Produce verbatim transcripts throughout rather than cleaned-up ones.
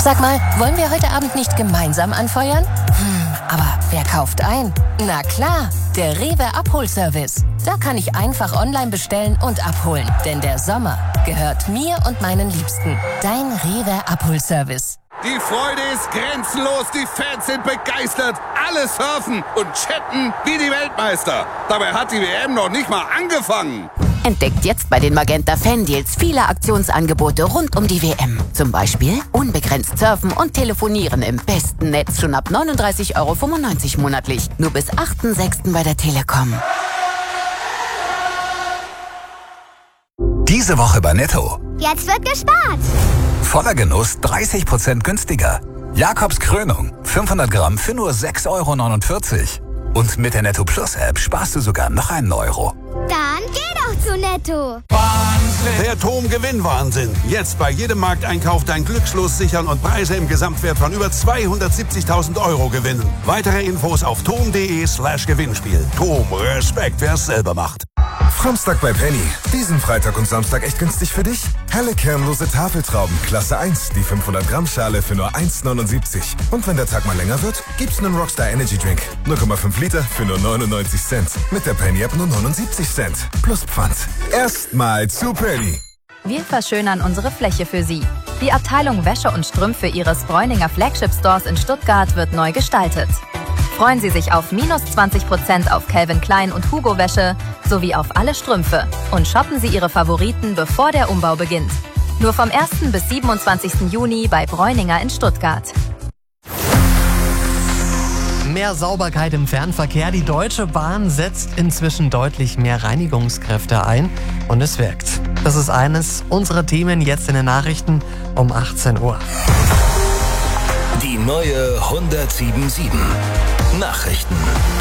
Sag mal, wollen wir heute Abend nicht gemeinsam anfeuern? Hm, aber wer kauft ein? Na klar, der Rewe Abholservice. Da kann ich einfach online bestellen und abholen. Denn der Sommer gehört mir und meinen Liebsten. Dein Rewe Abholservice. Die Freude ist grenzenlos, die Fans sind begeistert, alle surfen und chatten wie die Weltmeister. Dabei hat die W M noch nicht mal angefangen. Entdeckt jetzt bei den Magenta Fan-Deals viele Aktionsangebote rund um die W M. Zum Beispiel unbegrenzt surfen und telefonieren im besten Netz schon ab neununddreißig Euro fünfundneunzig monatlich. Nur bis achten sechsten bei der Telekom. Diese Woche bei Netto. Jetzt wird gespart. Voller Genuss dreißig Prozent günstiger. Jakobs Krönung, fünfhundert Gramm für nur sechs Euro neunundvierzig. Und mit der Netto Plus App sparst du sogar noch einen Euro. Dann geh doch zu Netto. Wahnsinn! Der Tom-Gewinn-Wahnsinn. Jetzt bei jedem Markteinkauf dein Glückslos sichern und Preise im Gesamtwert von über zweihundertsiebzigtausend Euro gewinnen. Weitere Infos auf tom.de slash Gewinnspiel. Tom, Respekt, wer es selber macht. Framstag bei Penny. Diesen Freitag und Samstag echt günstig für dich? Helle kernlose Tafeltrauben, Klasse eins, die fünfhundert Gramm Schale für nur eins neunundsiebzig. Und wenn der Tag mal länger wird, gibt's einen Rockstar Energy Drink. null Komma fünf Liter für nur neunundneunzig Cent. Mit der Penny App nur neunundsiebzig Cent. Plus Pfand. Erstmal zu Penny. Wir verschönern unsere Fläche für Sie. Die Abteilung Wäsche und Strümpfe Ihres Bräuninger Flagship Stores in Stuttgart wird neu gestaltet. Freuen Sie sich auf minus zwanzig Prozent auf Calvin Klein und Hugo Wäsche sowie auf alle Strümpfe. Und shoppen Sie Ihre Favoriten, bevor der Umbau beginnt. Nur vom ersten bis siebenundzwanzigsten Juni bei Bräuninger in Stuttgart. Mehr Sauberkeit im Fernverkehr. Die Deutsche Bahn setzt inzwischen deutlich mehr Reinigungskräfte ein und es wirkt. Das ist eines unserer Themen jetzt in den Nachrichten um achtzehn Uhr. Die neue hundertsiebenundsiebzig. Nachrichten.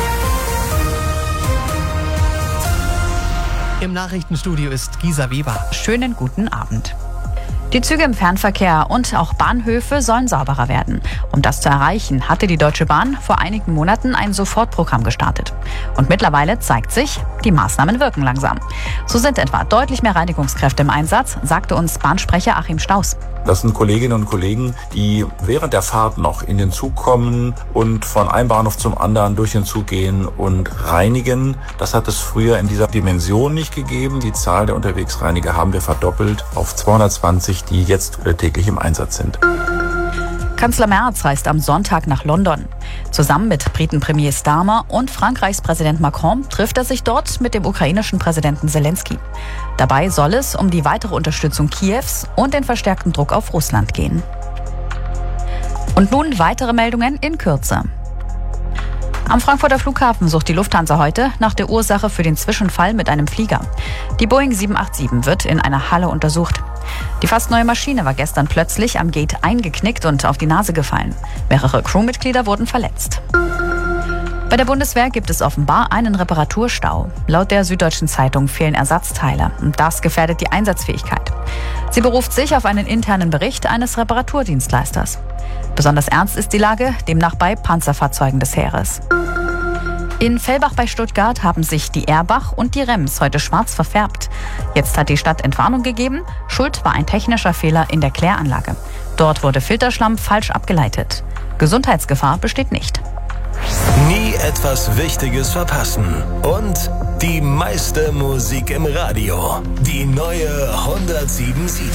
Im Nachrichtenstudio ist Gisa Weber. Schönen guten Abend. Die Züge im Fernverkehr und auch Bahnhöfe sollen sauberer werden. Um das zu erreichen, hatte die Deutsche Bahn vor einigen Monaten ein Sofortprogramm gestartet. Und mittlerweile zeigt sich, die Maßnahmen wirken langsam. So sind etwa deutlich mehr Reinigungskräfte im Einsatz, sagte uns Bahnsprecher Achim Staus. Das sind Kolleginnen und Kollegen, die während der Fahrt noch in den Zug kommen und von einem Bahnhof zum anderen durch den Zug gehen und reinigen. Das hat es früher in dieser Dimension nicht gegeben. Die Zahl der Unterwegsreiniger haben wir verdoppelt auf zweihundertzwanzig, die jetzt täglich im Einsatz sind. Kanzler Merz reist am Sonntag nach London. Zusammen mit Briten-Premier Starmer und Frankreichs Präsident Macron trifft er sich dort mit dem ukrainischen Präsidenten Zelensky. Dabei soll es um die weitere Unterstützung Kiews und den verstärkten Druck auf Russland gehen. Und nun weitere Meldungen in Kürze. Am Frankfurter Flughafen sucht die Lufthansa heute nach der Ursache für den Zwischenfall mit einem Flieger. Die Boeing sieben acht sieben wird in einer Halle untersucht. Die fast neue Maschine war gestern plötzlich am Gate eingeknickt und auf die Nase gefallen. Mehrere Crewmitglieder wurden verletzt. Bei der Bundeswehr gibt es offenbar einen Reparaturstau. Laut der Süddeutschen Zeitung fehlen Ersatzteile und das gefährdet die Einsatzfähigkeit. Sie beruft sich auf einen internen Bericht eines Reparaturdienstleisters. Besonders ernst ist die Lage demnach bei Panzerfahrzeugen des Heeres. In Fellbach bei Stuttgart haben sich die Erbach und die Rems heute schwarz verfärbt. Jetzt hat die Stadt Entwarnung gegeben. Schuld war ein technischer Fehler in der Kläranlage. Dort wurde Filterschlamm falsch abgeleitet. Gesundheitsgefahr besteht nicht. Nie etwas Wichtiges verpassen. Und die meiste Musik im Radio. Die neue hundertsiebenundsiebzig.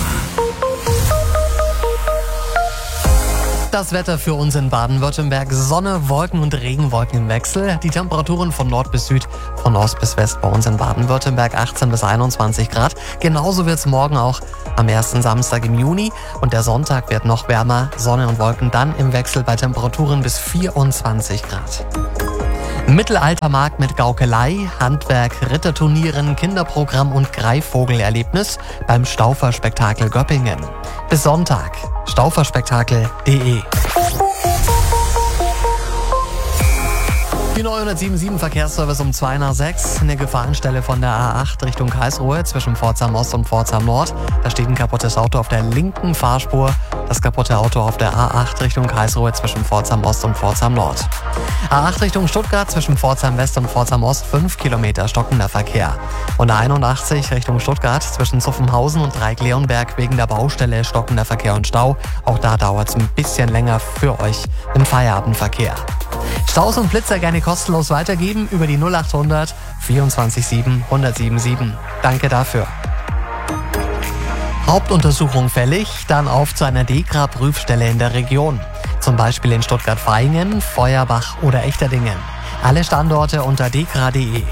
Das Wetter für uns in Baden-Württemberg. Sonne, Wolken und Regenwolken im Wechsel. Die Temperaturen von Nord bis Süd, von Ost bis West bei uns in Baden-Württemberg achtzehn bis einundzwanzig Grad. Genauso wird es morgen auch am ersten Samstag im Juni. Und der Sonntag wird noch wärmer. Sonne und Wolken dann im Wechsel bei Temperaturen bis vierundzwanzig Grad. Mittelaltermarkt mit Gaukelei, Handwerk, Ritterturnieren, Kinderprogramm und Greifvogelerlebnis beim Stauferspektakel Göppingen. Bis Sonntag. stauferspektakel punkt de. Die neue hundertsiebenundsiebzig Verkehrsservice um zwei nach sechs. Eine Gefahrenstelle von der A acht Richtung Karlsruhe zwischen Pforzheim Ost und Pforzheim Nord. Da steht ein kaputtes Auto auf der linken Fahrspur Das kaputte Auto auf der A acht Richtung Karlsruhe zwischen Pforzheim Ost und Pforzheim Nord. A acht Richtung Stuttgart zwischen Pforzheim West und Pforzheim Ost fünf Kilometer stockender Verkehr. Und A einundachtzig Richtung Stuttgart zwischen Zuffenhausen und Dreieck-Leonberg wegen der Baustelle stockender Verkehr und Stau. Auch da dauert es ein bisschen länger für euch im Feierabendverkehr. Staus und Blitzer gerne kostenlos weitergeben über die null achthundert vierundzwanzig sieben hundertsiebenundsiebzig. Danke dafür. Hauptuntersuchung fällig, dann auf zu einer DEKRA-Prüfstelle in der Region. Zum Beispiel in Stuttgart-Vaihingen, Feuerbach oder Echterdingen. Alle Standorte unter dekra punkt de.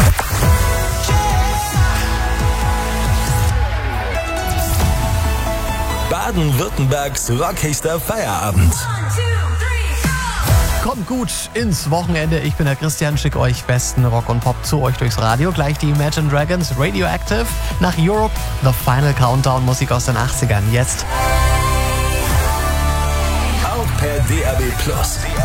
Baden-Württembergs rockigster Feierabend. Kommt gut ins Wochenende. Ich bin der Christian, schick euch besten Rock und Pop zu euch durchs Radio. Gleich die Imagine Dragons Radioactive. Nach Europe, The Final Countdown, Musik aus den achtzigern. Jetzt. Auch per D A B Plus.